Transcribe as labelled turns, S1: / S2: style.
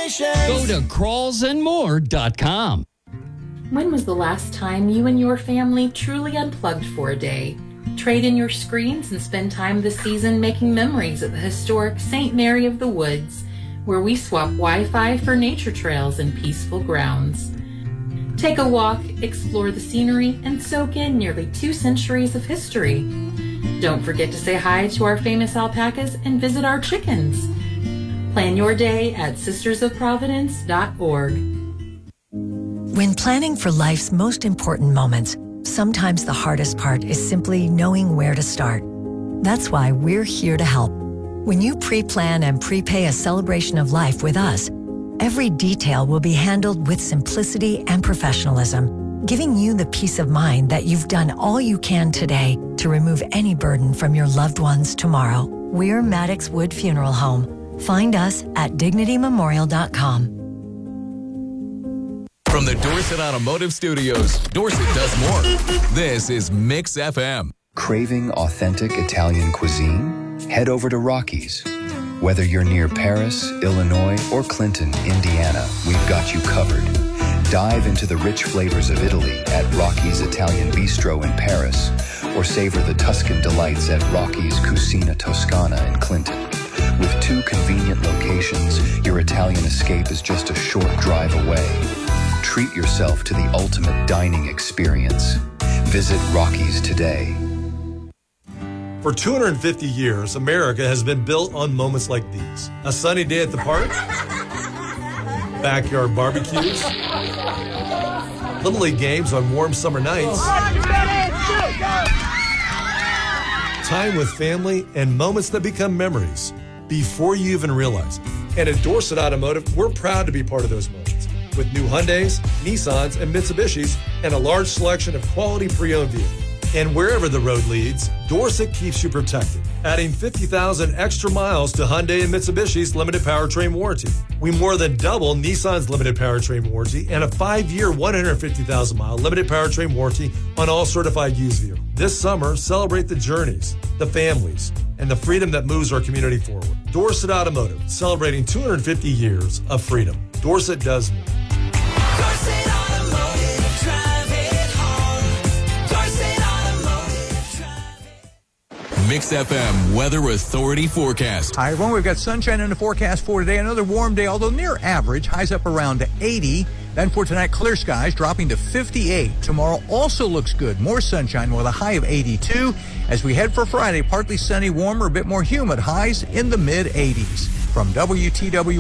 S1: celebrations.
S2: Go to crawlsandmore.com.
S3: When was the last time you and your family truly unplugged for a day? Trade in your screens and spend time this season making memories at the historic St. Mary of the Woods, where we swap Wi-Fi for nature trails and peaceful grounds. Take a walk, explore the scenery, and soak in nearly 2 centuries of history. Don't forget to say hi to our famous alpacas and visit our chickens. Plan your day at sistersofprovidence.org.
S4: When planning for life's most important moments, sometimes the hardest part is simply knowing where to start. That's why we're here to help. When you pre-plan and prepay a celebration of life with us, every detail will be handled with simplicity and professionalism, giving you the peace of mind that you've done all you can today to remove any burden from your loved ones tomorrow. We're Maddox Wood Funeral Home. Find us at DignityMemorial.com.
S5: From the Dorset Automotive Studios, Dorset does more. This is Mix FM.
S6: Craving authentic Italian cuisine? Head over to Rocky's. Whether you're near Paris, Illinois, or Clinton, Indiana, we've got you covered. Dive into the rich flavors of Italy at Rocky's Italian Bistro in Paris, or savor the Tuscan delights at Rocky's Cucina Toscana in Clinton. With 2 convenient locations, your Italian escape is just a short drive away. Treat yourself to the ultimate dining experience. Visit Rocky's today.
S7: For 250 years, America has been built on moments like these. A sunny day at the park, backyard barbecues, Little League games on warm summer nights, time with family, and moments that become memories before you even realize it. And at Dorset Automotive, we're proud to be part of those moments. With new Hyundais, Nissans, and Mitsubishis, and a large selection of quality pre-owned vehicles. And wherever the road leads, Dorset keeps you protected, adding 50,000 extra miles to Hyundai and Mitsubishi's limited powertrain warranty. We more than double Nissan's limited powertrain warranty and a 5-year, 150,000-mile limited powertrain warranty on all certified used vehicles. This summer, celebrate the journeys, the families, and the freedom that moves our community forward. Dorset Automotive, celebrating 250 years of freedom. Dorset does more.
S1: Dorset Automotive, drive it home. Dorset Automotive, drive it.
S5: Mix FM Weather Authority forecast.
S8: Hi, everyone. We've got sunshine in the forecast for today. Another warm day, although near average. Highs up around 80. Then for tonight, clear skies dropping to 58. Tomorrow also looks good. More sunshine with a high of 82. As we head for Friday, partly sunny, warmer, a bit more humid. Highs in the mid-80s. From WTW